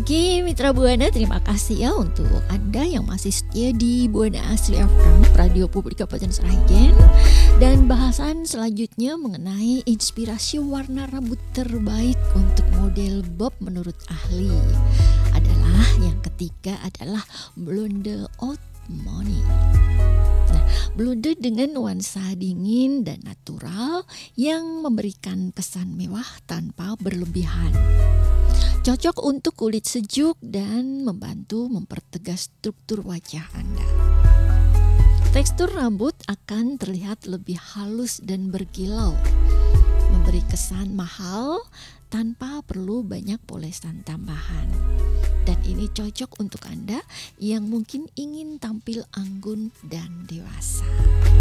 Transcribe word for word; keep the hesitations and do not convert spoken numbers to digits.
Oke, Mitra Buana, terima kasih ya untuk Anda yang masih setia di Buana Asri F M, Radio Publik Kabupaten Sragen. Dan bahasan selanjutnya mengenai inspirasi warna rambut terbaik untuk model bob menurut ahli adalah yang ketiga adalah blonde old money. Nah, blonde dengan nuansa dingin dan natural yang memberikan kesan mewah tanpa berlebihan. Cocok untuk kulit sejuk dan membantu mempertegas struktur wajah Anda. Tekstur rambut akan terlihat lebih halus dan berkilau, memberi kesan mahal tanpa perlu banyak polesan tambahan. Dan ini cocok untuk Anda yang mungkin ingin tampil anggun dan dewasa.